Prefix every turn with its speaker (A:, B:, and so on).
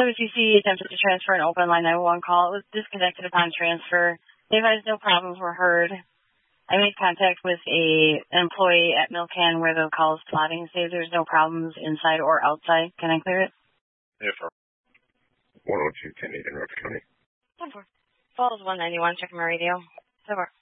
A: WCC attempted to transfer an open line 911 call. It was disconnected upon transfer. They advised no problems were heard. I made contact with an employee at Milcan where the call is plotting. Say there's no problems inside or outside. Can I clear it?
B: Yes, sir. 102 Kennedy in Roach County.
A: 10-4. Falls 191, check my radio. 10-4.